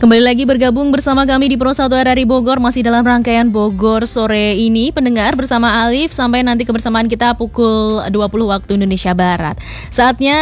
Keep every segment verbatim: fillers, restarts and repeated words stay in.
Kembali lagi bergabung bersama kami di Pro satu R R I Bogor, masih dalam rangkaian Bogor sore ini, pendengar, bersama Alif sampai nanti kebersamaan kita pukul dua puluh waktu Indonesia Barat. Saatnya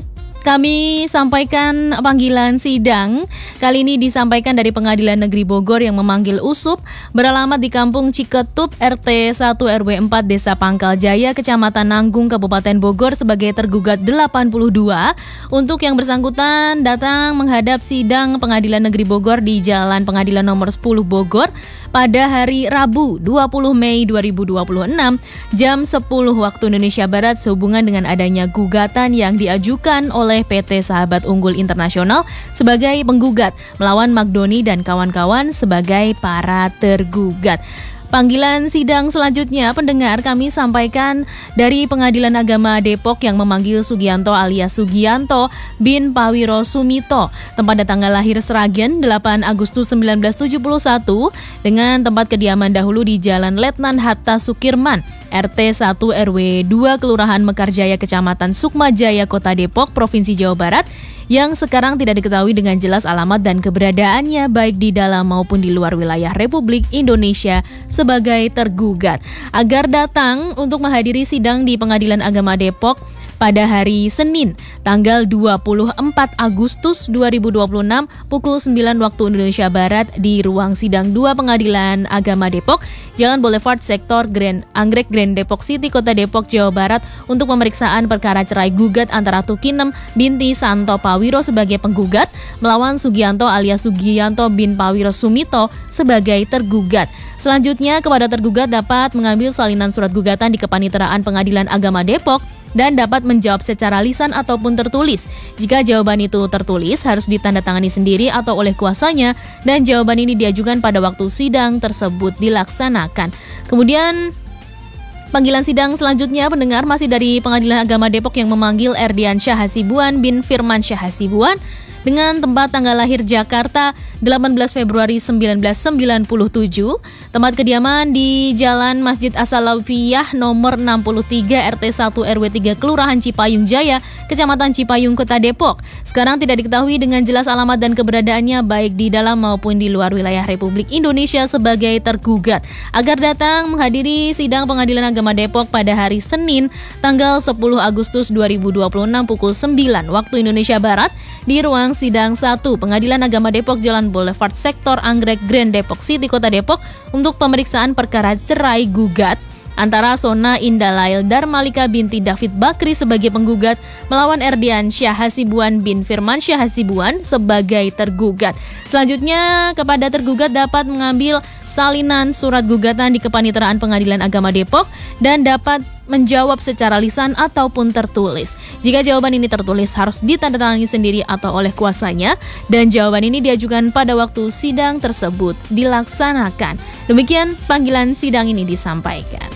kami sampaikan panggilan sidang. Kali ini disampaikan dari Pengadilan Negeri Bogor yang memanggil Usup beralamat di Kampung Ciketup R T satu R W empat Desa Pangkal Jaya, Kecamatan Nanggung, Kabupaten Bogor sebagai tergugat delapan puluh dua. Untuk yang bersangkutan datang menghadap sidang Pengadilan Negeri Bogor di Jalan Pengadilan Nomor sepuluh Bogor pada hari Rabu dua puluh Mei dua ribu dua puluh enam jam sepuluh waktu Indonesia Barat sehubungan dengan adanya gugatan yang diajukan oleh P T Sahabat Unggul Internasional sebagai penggugat melawan Magdoni dan kawan-kawan sebagai para tergugat. Panggilan sidang selanjutnya, pendengar, kami sampaikan dari Pengadilan Agama Depok yang memanggil Sugianto alias Sugianto bin Pawiro Sumito, tempat dan tanggal lahir Sragen delapan Agustus seribu sembilan ratus tujuh puluh satu dengan tempat kediaman dahulu di Jalan Letnan Hatta Sukirman, R T satu R W dua Kelurahan Mekarjaya, Kecamatan Sukmajaya, Kota Depok, Provinsi Jawa Barat, yang sekarang tidak diketahui dengan jelas alamat dan keberadaannya baik di dalam maupun di luar wilayah Republik Indonesia sebagai tergugat, agar datang untuk menghadiri sidang di Pengadilan Agama Depok pada hari Senin tanggal dua puluh empat Agustus dua ribu dua puluh enam pukul sembilan waktu Indonesia Barat di ruang sidang dua Pengadilan Agama Depok, Jalan Boulevard Sektor Grand Anggrek Grand Depok City, Kota Depok, Jawa Barat, untuk pemeriksaan perkara cerai gugat antara Tukinem binti Santo Pawiro sebagai penggugat melawan Sugianto alias Sugianto bin Pawiro Sumito sebagai tergugat. Selanjutnya, kepada tergugat dapat mengambil salinan surat gugatan di Kepaniteraan Pengadilan Agama Depok dan dapat menjawab secara lisan ataupun tertulis. Jika jawaban itu tertulis, harus ditandatangani sendiri atau oleh kuasanya, dan jawaban ini diajukan pada waktu sidang tersebut dilaksanakan. Kemudian panggilan sidang selanjutnya, pendengar, masih dari Pengadilan Agama Depok yang memanggil Erdian Syah Hasibuan bin Firman Syah Hasibuan dengan tempat tanggal lahir Jakarta delapan belas Februari seribu sembilan ratus sembilan puluh tujuh, tempat kediaman di Jalan Masjid As-Salafiyah nomor enam puluh tiga R T satu R W tiga Kelurahan Cipayung Jaya, Kecamatan Cipayung, Kota Depok. Sekarang tidak diketahui dengan jelas alamat dan keberadaannya baik di dalam maupun di luar wilayah Republik Indonesia sebagai tergugat, agar datang menghadiri sidang Pengadilan Agama Depok pada hari Senin tanggal sepuluh Agustus dua ribu dua puluh enam pukul sembilan waktu Indonesia Barat di ruang sidang satu Pengadilan Agama Depok, Jalan Boulevard Sektor Anggrek Grand Depok City, Kota Depok, untuk pemeriksaan perkara cerai gugat antara Sona Indalail Darmalika binti David Bakri sebagai penggugat melawan Erdian Syah Hasibuan bin Firman Syah Hasibuan sebagai tergugat. Selanjutnya, kepada tergugat dapat mengambil salinan surat gugatan di Kepaniteraan Pengadilan Agama Depok dan dapat menjawab secara lisan ataupun tertulis. Jika jawaban ini tertulis, harus ditandatangani sendiri atau oleh kuasanya, dan jawaban ini diajukan pada waktu sidang tersebut dilaksanakan. Demikian panggilan sidang ini disampaikan.